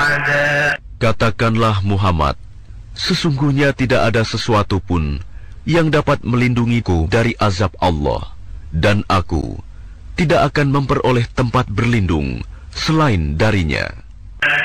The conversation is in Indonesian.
أحدا. Katakanlah Muhammad, sesungguhnya tidak ada sesuatu pun yang dapat melindungiku dari azab Allah, dan aku tidak akan memperoleh tempat berlindung selain darinya.